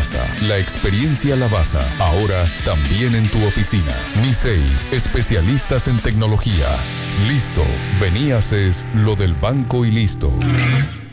casa. La experiencia Lavasa, ahora también en tu oficina. Misei, especialistas en tecnología. Listo, vení, haces lo del banco y listo.